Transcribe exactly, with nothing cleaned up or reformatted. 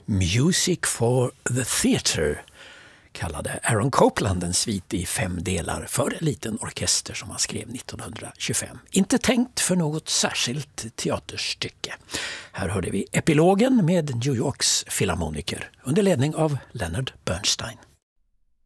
Music for the Theatre kallade Aaron Copland en svit i fem delar för en liten orkester som han skrev nittonhundratjugofem. Inte tänkt för något särskilt teaterstycke. Här hörde vi epilogen med New Yorks filharmoniker under ledning av Leonard Bernstein.